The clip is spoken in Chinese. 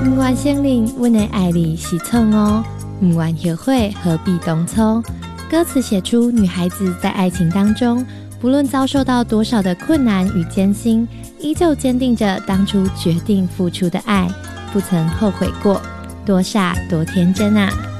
不愿承认阮的爱你是错误，不愿后悔何必当初。歌词写出女孩子在爱情当中，不论遭受到多少的困难与艰辛，依旧坚定着当初决定付出的爱，不曾后悔过，多傻多天真啊！